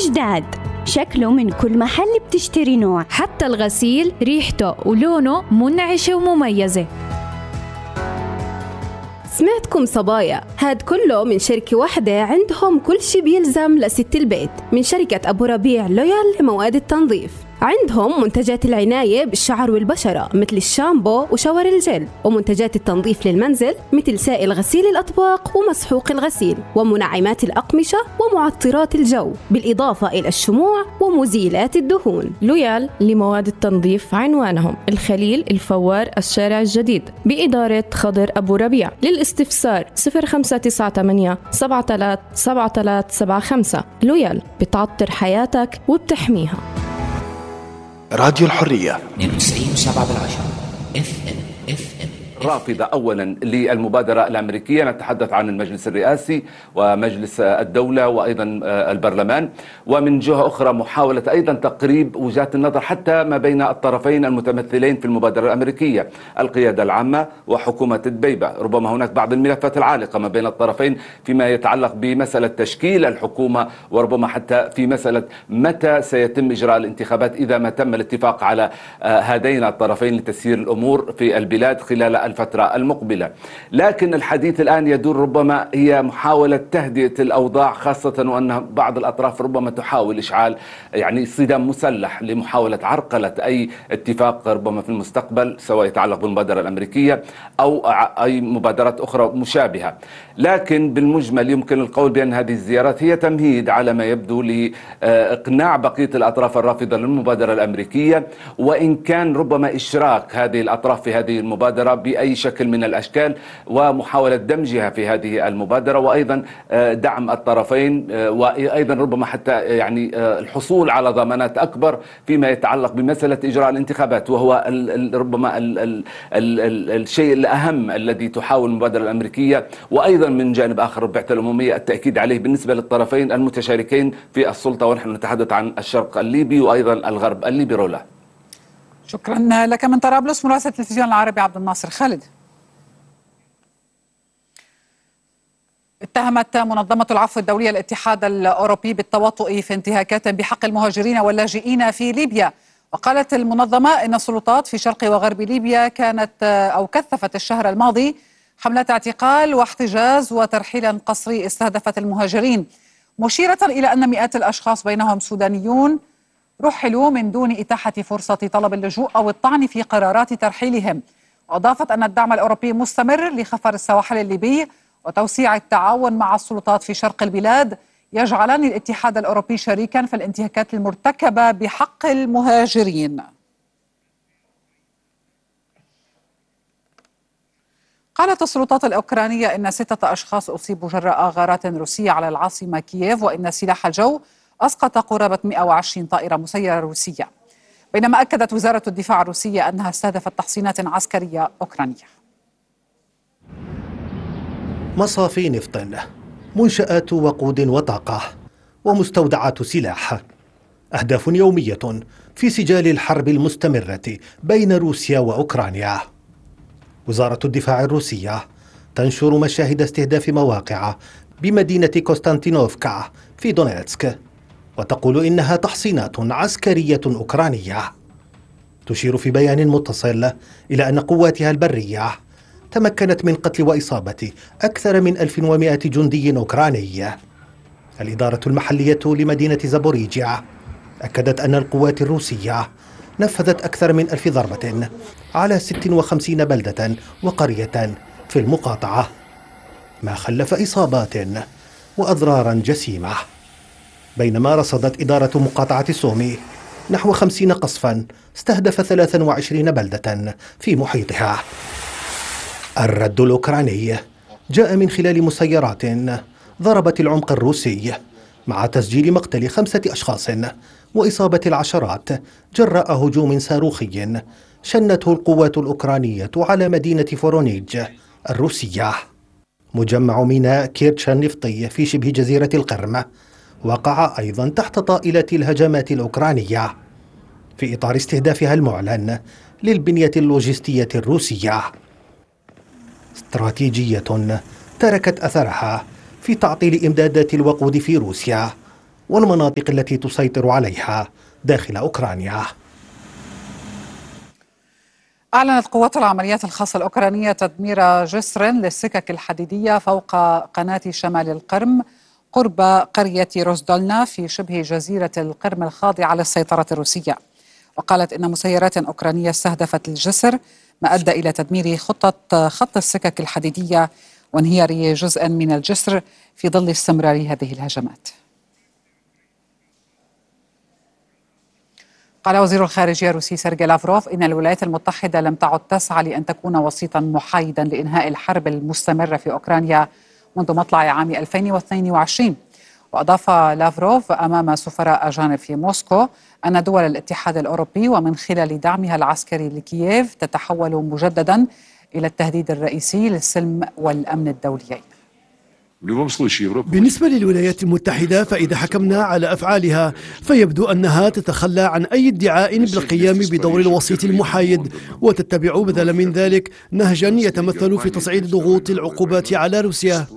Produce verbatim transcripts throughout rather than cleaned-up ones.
جداد، شكله من كل محل بتشتري نوع، حتى الغسيل ريحته ولونه منعشة ومميزة. سمعتكم صبايا، هاد كله من شركة واحدة عندهم كل شي بيلزم لست البيت، من شركة أبو ربيع لويال لمواد التنظيف. عندهم منتجات العناية بالشعر والبشرة مثل الشامبو وشاور الجل، ومنتجات التنظيف للمنزل مثل سائل غسيل الأطباق ومسحوق الغسيل، ومنعمات الأقمشة ومعطرات الجو، بالإضافة إلى الشموع ومزيلات الدهون. لويال لمواد التنظيف عنوانهم الخليل الفوار الشارع الجديد بإدارة خضر أبو ربيع. للاستفسار صفر خمسة تسعة ثمانية سبعة ثلاثة سبعة ثلاثة سبعة خمسة. لويال بتعطر حياتك وبتحميها. راديو الحرية اثنين وتسعين وسبعة بالعشرة اف ام اف ام. رافضة أولا للمبادرة الأمريكية، نتحدث عن المجلس الرئاسي ومجلس الدولة وأيضا البرلمان، ومن جهة أخرى محاولة أيضا تقريب وجهات النظر حتى ما بين الطرفين المتمثلين في المبادرة الأمريكية، القيادة العامة وحكومة دبيبة. ربما هناك بعض الملفات العالقة ما بين الطرفين فيما يتعلق بمسألة تشكيل الحكومة، وربما حتى في مسألة متى سيتم إجراء الانتخابات إذا ما تم الاتفاق على هذين الطرفين لتسيير الأمور في البلاد خلال الفترة المقبلة. لكن الحديث الآن يدور ربما هي محاولة تهدئة الأوضاع، خاصة وأن بعض الأطراف ربما تحاول إشعال يعني صدام مسلح لمحاولة عرقلة أي اتفاق ربما في المستقبل، سواء يتعلق بالمبادرة الأمريكية أو أي مبادرات أخرى مشابهة. لكن بالمجمل يمكن القول بأن هذه الزيارات هي تمهيد على ما يبدو لإقناع بقية الأطراف الرافضة للمبادرة الأمريكية، وإن كان ربما إشراك هذه الأطراف في هذه المبادرة بأي شكل من الأشكال ومحاولة دمجها في هذه المبادرة، وأيضا دعم الطرفين، وأيضا ربما حتى يعني الحصول على ضمانات أكبر فيما يتعلق بمسألة إجراء الانتخابات، وهو ربما ال ال ال ال الشيء الأهم الذي تحاول المبادرة الأمريكية. وأيضا من جانب آخر البعثة الأممية التأكيد عليه بالنسبة للطرفين المتشاركين في السلطة، ونحن نتحدث عن الشرق الليبي وأيضا الغرب الليبي. رولا، شكرا لك من طرابلس مراسل التلفزيون العربي عبد الناصر. خالد، اتهمت منظمة العفو الدولية الاتحاد الأوروبي بالتواطؤ في انتهاكات بحق المهاجرين واللاجئين في ليبيا، وقالت المنظمة إن السلطات في شرق وغرب ليبيا كانت أو كثفت الشهر الماضي حملات اعتقال واحتجاز وترحيل قسري استهدفت المهاجرين، مشيرة إلى أن مئات الأشخاص بينهم سودانيون رحلوا من دون إتاحة فرصة طلب اللجوء أو الطعن في قرارات ترحيلهم. وأضافت أن الدعم الأوروبي مستمر لخفر السواحل الليبي وتوسيع التعاون مع السلطات في شرق البلاد يجعلان الاتحاد الأوروبي شريكا في الانتهاكات المرتكبة بحق المهاجرين. قالت السلطات الأوكرانية إن ستة أشخاص أصيبوا جراء غارات روسية على العاصمة كييف، وإن سلاح الجو أسقط قرابة مئة وعشرين طائرة مسيرة روسية، بينما أكدت وزارة الدفاع الروسية أنها استهدفت تحصينات عسكرية أوكرانية. مصافي نفط، منشآت وقود وطاقة، ومستودعات سلاح، أهداف يومية في سجال الحرب المستمرة بين روسيا وأوكرانيا. وزارة الدفاع الروسية تنشر مشاهد استهداف مواقع بمدينة كوستانتينوفكا في دونيتسك، وتقول إنها تحصينات عسكرية أوكرانية. تشير في بيان متصل إلى أن قواتها البرية تمكنت من قتل وإصابة أكثر من ألف ومئة جندي أوكراني. الإدارة المحلية لمدينة زابوريجيا أكدت أن القوات الروسية نفذت أكثر من ألف ضربة على ست وخمسين بلدة وقرية في المقاطعة، ما خلف إصابات وأضرارا جسيمة. بينما رصدت إدارة مقاطعة السومي نحو خمسين قصفا استهدف ثلاث وعشرين بلدة في محيطها. الرد الأوكراني جاء من خلال مسيرات ضربت العمق الروسي، مع تسجيل مقتل خمسة أشخاص وإصابة العشرات جراء هجوم صاروخي شنته القوات الأوكرانية على مدينة فورونيج الروسية. مجمع ميناء كيرتش النفطي في شبه جزيرة القرم وقع أيضا تحت طائلة الهجمات الأوكرانية في إطار استهدافها المعلن للبنية اللوجستية الروسية. استراتيجية تركت أثرها في تعطيل إمدادات الوقود في روسيا والمناطق التي تسيطر عليها داخل أوكرانيا. أعلنت قوات العمليات الخاصة الأوكرانية تدمير جسر للسكك الحديدية فوق قناة شمال القرم قرب قرية روزدولنا في شبه جزيرة القرم الخاضعة للسيطرة الروسية. وقالت إن مسيرات أوكرانية استهدفت الجسر، ما أدى إلى تدمير خطة خط السكك الحديدية وانهيار جزء من الجسر في ظل استمرار هذه الهجمات. قال وزير الخارجية الروسي سيرجي لافروف إن الولايات المتحدة لم تعد تسعى لأن تكون وسيطا محايدا لإنهاء الحرب المستمرة في أوكرانيا منذ مطلع عام ألفين واثنين وعشرين. وأضاف لافروف أمام سفراء أجانب في موسكو أن دول الاتحاد الأوروبي ومن خلال دعمها العسكري لكييف تتحول مجددا إلى التهديد الرئيسي للسلم والأمن الدوليين. بالنسبة للولايات المتحدة، فإذا حكمنا على أفعالها فيبدو أنها تتخلى عن أي ادعاء بالقيام بدور الوسيط المحايد، وتتبع بدلا من ذلك نهجا يتمثل في تصعيد ضغوط العقوبات على روسيا.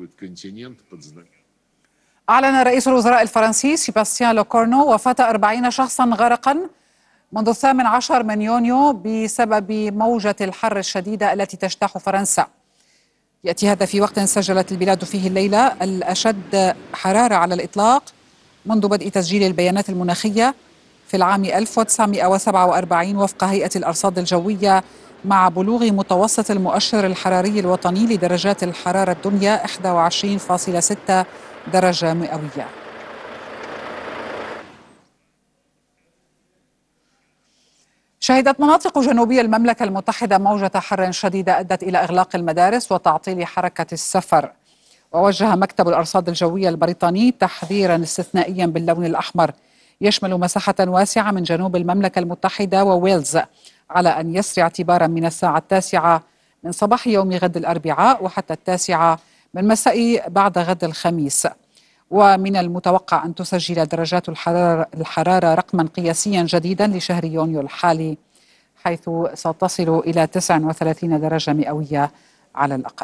أعلن رئيس الوزراء الفرنسي سيباستيان لوكورنو وفاة أربعين شخصا غرقا منذ الثامن عشر من يونيو بسبب موجة الحر الشديدة التي تجتاح فرنسا. يأتي هذا في وقت سجلت البلاد فيه الليلة الأشد حرارة على الإطلاق منذ بدء تسجيل البيانات المناخية في العام ألف وتسعمائة وسبعة وأربعين وفق هيئة الأرصاد الجوية، مع بلوغ متوسط المؤشر الحراري الوطني لدرجات الحرارة الدنيا إحدى وعشرين فاصلة ستة درجة مئوية. شهدت مناطق جنوبي المملكة المتحدة موجة حر شديدة أدت إلى إغلاق المدارس وتعطيل حركة السفر. ووجه مكتب الأرصاد الجوية البريطاني تحذيرا استثنائيا باللون الأحمر يشمل مساحة واسعة من جنوب المملكة المتحدة وويلز على أن يسري اعتبارا من الساعة التاسعة من صباح يوم غد الأربعاء وحتى التاسعة من مساء بعد غد الخميس. ومن المتوقع أن تسجل درجات الحرارة, الحرارة رقما قياسيا جديدا لشهر يونيو الحالي، حيث ستصل إلى تسعة وثلاثين درجة مئوية على الأقل.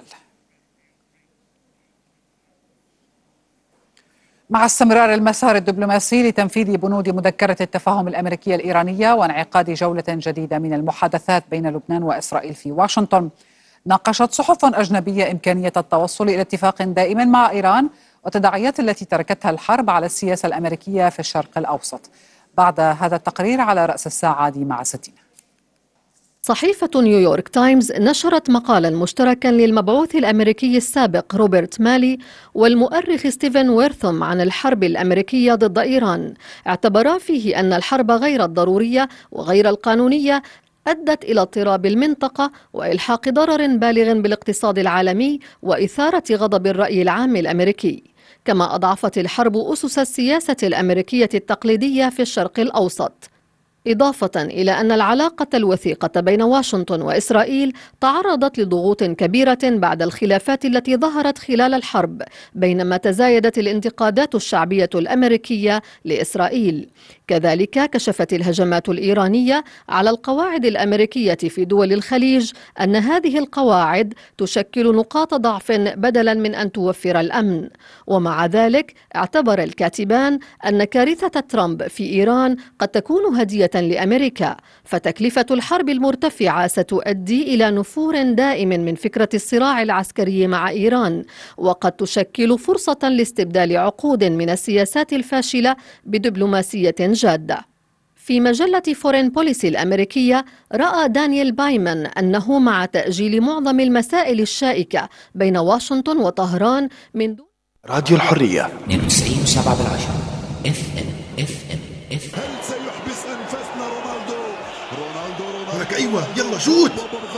مع استمرار المسار الدبلوماسي لتنفيذ بنود مذكرة التفاهم الأمريكية الإيرانية وانعقاد جولة جديدة من المحادثات بين لبنان وإسرائيل في واشنطن، ناقشت صحف أجنبية إمكانية التوصل إلى اتفاق دائم مع إيران والتداعيات التي تركتها الحرب على السياسة الأمريكية في الشرق الأوسط. بعد هذا التقرير على رأس الساعة دي مع ستين. صحيفة نيويورك تايمز نشرت مقالا مشتركا للمبعوث الأمريكي السابق روبرت مالي والمؤرخ ستيفن ويرثم عن الحرب الأمريكية ضد إيران. اعتبرا فيه أن الحرب غير الضرورية وغير القانونية أدت إلى اضطراب المنطقة وإلحاق ضرر بالغ بالاقتصاد العالمي وإثارة غضب الرأي العام الأمريكي. كما أضعفت الحرب أسس السياسة الأمريكية التقليدية في الشرق الأوسط، إضافة إلى أن العلاقة الوثيقة بين واشنطن وإسرائيل تعرضت لضغوط كبيرة بعد الخلافات التي ظهرت خلال الحرب، بينما تزايدت الانتقادات الشعبية الأمريكية لإسرائيل. كذلك كشفت الهجمات الإيرانية على القواعد الأمريكية في دول الخليج أن هذه القواعد تشكل نقاط ضعف بدلا من أن توفر الأمن. ومع ذلك اعتبر الكاتبان أن كارثة ترامب في إيران قد تكون هدية لأمريكا، فتكلفة الحرب المرتفعة ستؤدي إلى نفور دائم من فكرة الصراع العسكري مع إيران، وقد تشكل فرصة لاستبدال عقود من السياسات الفاشلة بدبلوماسية جادة. في مجلة فورين بوليسي الأمريكية رأى دانيال بايمان أنه مع تأجيل معظم المسائل الشائكة بين واشنطن وطهران من دون راديو الحرية اثنين وتسعين فاصلة سبعة بالعشرة اف ام اف ام اف هل سيحبس أنفاسنا رونالدو؟ رونالدو لك أيوة يلا شوت.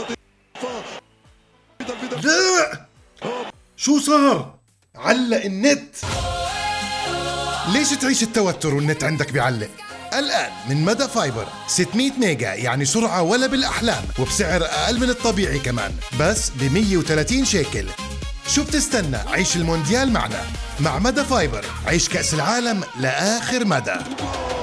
لا شو صار؟ علق النت. ليش تعيش التوتر والنت عندك بيعلق؟ الآن من مدى فايبر ستمائة ميجا، يعني سرعة ولا بالأحلام، وبسعر أقل من الطبيعي كمان، بس ب مية وثلاثين شيكل. شو بتستنى؟ عيش المونديال معنا. مع مدى فايبر عيش كأس العالم لآخر مدى.